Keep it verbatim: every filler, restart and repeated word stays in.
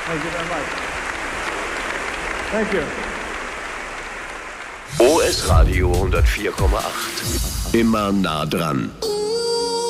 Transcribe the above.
Thank you very much. Thank you. O S Radio hundertvier Komma acht. Immer nah dran.